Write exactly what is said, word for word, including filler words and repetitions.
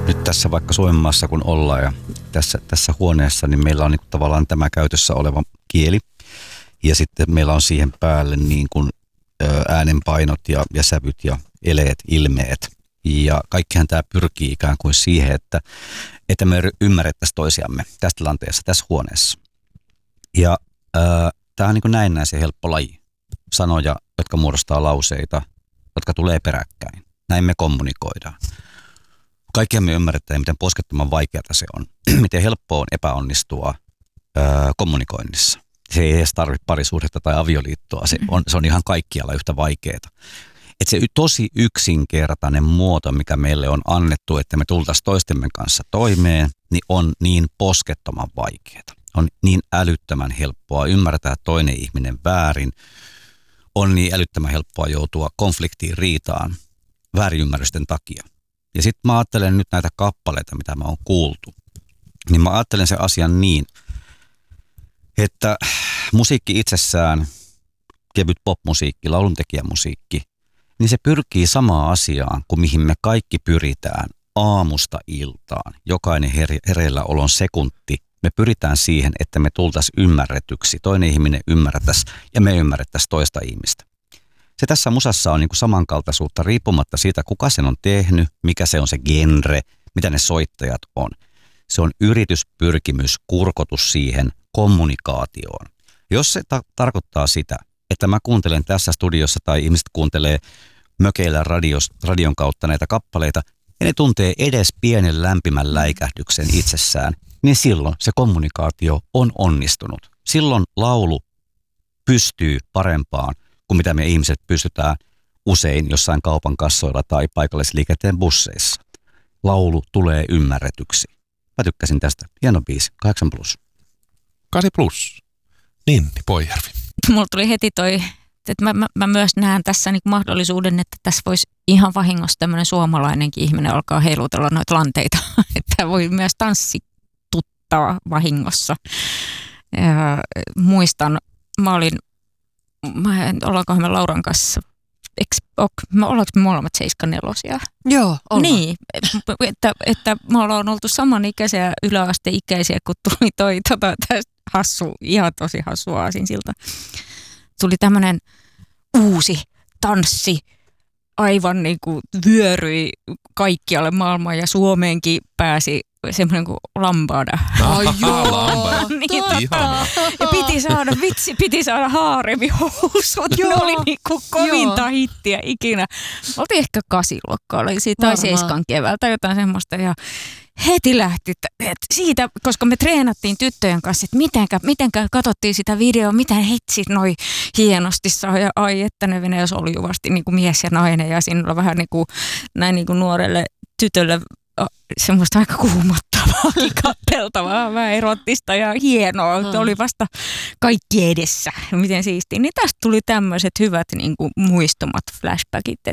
nyt tässä vaikka Suomenmaassa kun ollaan ja tässä, tässä huoneessa, niin meillä on niin kuin tavallaan tämä käytössä oleva kieli. Ja sitten meillä on siihen päälle niin kuin äänenpainot ja, ja sävyt ja eleet, ilmeet. Ja kaikkihan tämä pyrkii ikään kuin siihen, että, että me ymmärrettäisiin toisiamme tässä tilanteessa, tässä huoneessa. Ja ää, tämä on niin kuin näennäisen helppo laji. Sanoja, jotka muodostaa lauseita, jotka tulee peräkkäin. Näin me kommunikoidaan. Kaikkihan me ymmärretään, miten poskettoman vaikeaa se on. Miten helppoa on epäonnistua ää, kommunikoinnissa. Se ei edes tarvitse parisuhdetta tai avioliittoa. Se on, se on ihan kaikkialla yhtä vaikeaa. Että se tosi yksinkertainen muoto, mikä meille on annettu, että me tultaisiin toistemme kanssa toimeen, niin on niin poskettoman vaikeaa. On niin älyttömän helppoa ymmärtää toinen ihminen väärin. On niin älyttömän helppoa joutua konfliktiin, riitaan, väärinymmärrysten takia. Ja sitten mä ajattelen nyt näitä kappaleita, mitä mä oon kuultu. Niin mä ajattelen sen asian niin, että musiikki itsessään, kevyt popmusiikki, lauluntekijämusiikki, niin se pyrkii samaan asiaan kuin mihin me kaikki pyritään aamusta iltaan. Jokainen her- hereillä olon sekunti, me pyritään siihen, että me tultaisiin ymmärretyksi, toinen ihminen ymmärrettäisiin ja me ymmärrettäisiin toista ihmistä. Se tässä musassa on niin kuin samankaltaisuutta riippumatta siitä, kuka sen on tehnyt, mikä se on se genre, mitä ne soittajat on. Se on yritys, pyrkimys, kurkotus siihen kommunikaatioon. Jos se ta- tarkoittaa sitä, että mä kuuntelen tässä studiossa tai ihmiset kuuntelee mökeillä radios, radion kautta näitä kappaleita ja ne tuntee edes pienen lämpimän läikähdyksen itsessään, niin silloin se kommunikaatio on onnistunut. Silloin laulu pystyy parempaan kuin mitä me ihmiset pystytään usein jossain kaupan kassoilla tai paikallisliikenteen busseissa. Laulu tulee ymmärretyksi. Mä tykkäsin tästä. Hieno biisi. kahdeksan plus. kahdeksan plus. Ninni Poijärvi. Mulla tuli heti toi, että mä, mä, mä myös näen tässä niinku mahdollisuuden, että tässä voisi ihan vahingossa tämmöinen suomalainenkin ihminen alkaa heilutella noita lanteita. Että voi myös tanssituttaa vahingossa. Ja muistan, mä olin, mä en, ollaankohan me Lauran kanssa, me ollaanko me molemmat seitsemänkymmentäneljä? Joo, ollaan. Niin, että, että me ollaan oltu samanikäisiä yläasteikäisiä, kun tuli toi tota, tästä hassu, ihan tosi hassu aasinsilta. Tuli tämmöinen uusi tanssi, aivan niin kuin vyöryi kaikkialle maailmaan ja Suomeenkin pääsi semmoinen kuin lambada. Ai joo, lambada. Niin, Ihana. ja piti saada, vitsi, piti saada haaremihousut. Ne oli niinku kovinta hittiä ikinä. Oltiin ehkä kasiluokkaa, oli siitä tai seiskan keväältä jotain semmoista. Ja heti lähti että siitä, koska me treenattiin tyttöjen kanssa, että mitenkä, mitenkä katsottiin sitä videoa, miten hitsit noi hienosti saa. Ja ai, että ne Venäjässä oli juvasti niin kuin mies ja nainen ja siinä oli vähän niin kuin, näin niin kuin nuorelle tytölle semmoista aika kuumottavaa, kappeltavaa, vähän erottista ja hienoa. Hmm. Oli vasta kaikki edessä. Miten siistiä. Niin tästä tuli tämmöiset hyvät niin kuin muistomat, flashbackit.